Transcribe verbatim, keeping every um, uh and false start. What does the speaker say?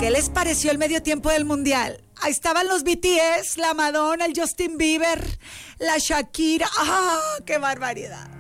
¿Qué les pareció el medio tiempo del mundial? Ahí estaban los B T S, la Madonna, el Justin Bieber, la Shakira. ¡Ah, qué barbaridad!